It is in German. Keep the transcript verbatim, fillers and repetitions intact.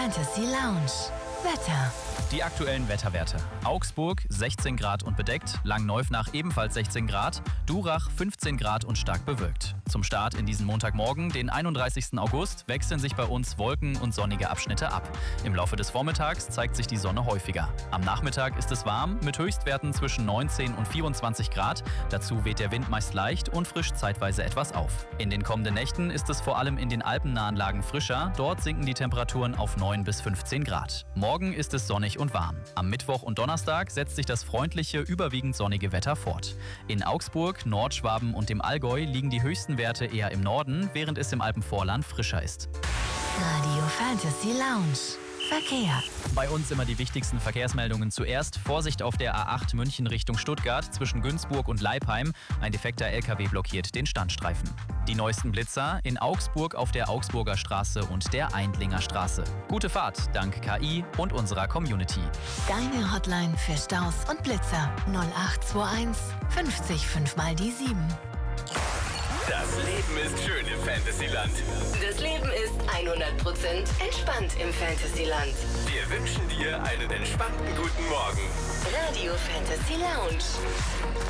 Fantasy Lounge. Wetter. Die aktuellen Wetterwerte. Augsburg sechzehn Grad und bedeckt, Langneufnach ebenfalls sechzehn Grad, Durach fünfzehn Grad und stark bewölkt. Zum Start in diesen Montagmorgen, den einunddreißigsten August, wechseln sich bei uns Wolken und sonnige Abschnitte ab. Im Laufe des Vormittags zeigt sich die Sonne häufiger. Am Nachmittag ist es warm mit Höchstwerten zwischen neunzehn und vierundzwanzig Grad. Dazu weht der Wind meist leicht und frischt zeitweise etwas auf. In den kommenden Nächten ist es vor allem in den alpennahen Lagen frischer. Dort sinken die Temperaturen auf neun bis fünfzehn Grad. Morgen ist es sonnig und warm. Am Mittwoch und Donnerstag setzt sich das freundliche, überwiegend sonnige Wetter fort. In Augsburg, Nordschwaben und dem Allgäu liegen die höchsten Werte eher im Norden, während es im Alpenvorland frischer ist. Radio Fantasy Lounge. Verkehr. Bei uns immer die wichtigsten Verkehrsmeldungen zuerst. Vorsicht auf der A acht München Richtung Stuttgart zwischen Günzburg und Leipheim. Ein defekter L K W blockiert den Standstreifen. Die neuesten Blitzer in Augsburg auf der Augsburger Straße und der Eindlinger Straße. Gute Fahrt dank K I und unserer Community. Deine Hotline für Staus und Blitzer null acht zwei eins fünfzig fünf mal die sieben. Das Leben ist schön im Fantasyland. Das Leben ist hundert Prozent entspannt im Fantasyland. Wir wünschen dir einen entspannten guten Morgen. Radio Fantasy Lounge.